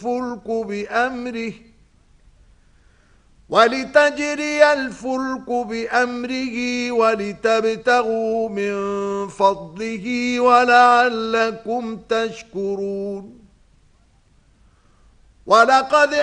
الفلك بأمره ولتبتغوا من فضله ولعلكم تشكرون ولقد